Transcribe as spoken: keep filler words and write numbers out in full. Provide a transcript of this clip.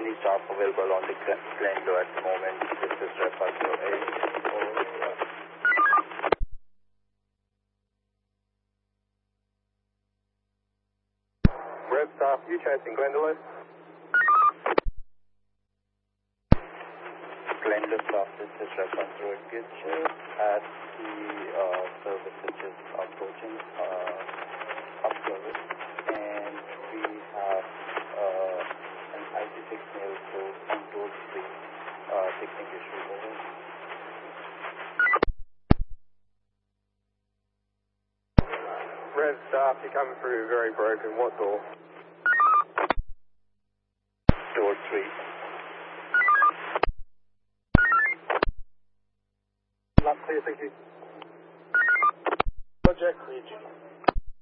any staff available on the Glendo at the moment. This is Repa zero eight. Rev staff, you chasing Glendalough? Glendo staff, this is Repa zero eight. At the uh, service which is approaching uh, up service, and we have uh, an I P six mail to control three uh, fixing issues over. Rev staff, you're coming through very broken. What door? Door three. Not clear, thank you. Project region.